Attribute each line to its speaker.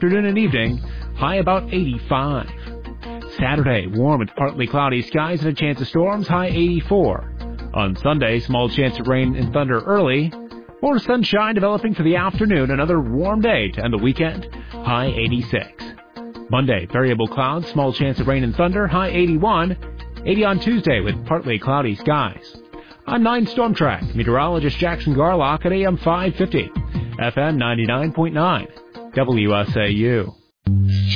Speaker 1: afternoon and evening, high about 85. Saturday, warm and partly cloudy skies and a chance of storms, high 84. On Sunday, small chance of rain and thunder early. More sunshine developing for the afternoon. Another warm day to end the weekend, high 86. Monday, variable clouds, small chance of rain and thunder, high 81. 80 on Tuesday with partly cloudy skies. I'm 9 Storm Track meteorologist Jackson Garlock at AM 550, FM 99.9, WSAU.